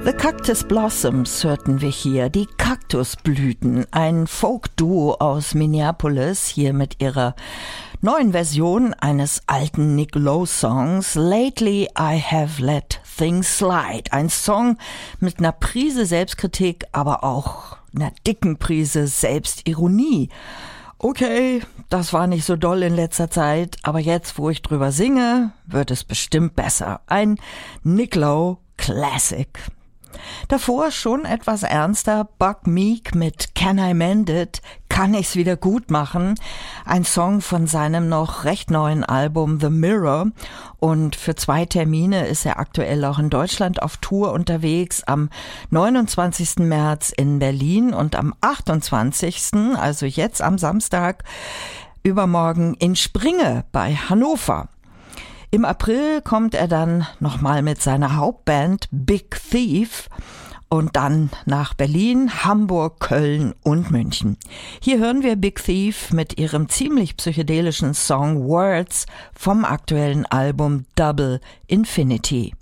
The Cactus Blossoms hörten wir hier, die Kaktusblüten, ein Folk-Duo aus Minneapolis, hier mit ihrer neuen Version eines alten Nick Lowe-Songs, Lately I Have Let Things Slide. Ein Song mit einer Prise Selbstkritik, aber auch einer dicken Prise Selbstironie. Okay, das war nicht so doll in letzter Zeit, aber jetzt, wo ich drüber singe, wird es bestimmt besser. Ein Nick Lowe Classic. Davor schon etwas ernster, Buck Meek mit Can I Mend It? Kann ich's wieder gut machen? Ein Song von seinem noch recht neuen Album The Mirror. Und für 2 Termine ist er aktuell auch in Deutschland auf Tour unterwegs. Am 29. März in Berlin und am 28., also jetzt am Samstag, übermorgen in Springe bei Hannover. Im April kommt er dann nochmal mit seiner Hauptband Big Thief und dann nach Berlin, Hamburg, Köln und München. Hier hören wir Big Thief mit ihrem ziemlich psychedelischen Song Words vom aktuellen Album Double Infinity.